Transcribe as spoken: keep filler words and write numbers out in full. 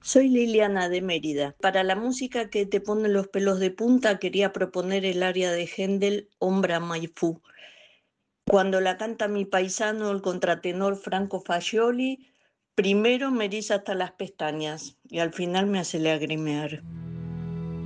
Soy Liliana de Mérida. Para la música que te pone los pelos de punta, quería proponer el aria de Händel, Ombra Maifú. Cuando la canta mi paisano, el contratenor Franco Fagioli, primero me eriza hasta las pestañas y al final me hace lagrimear.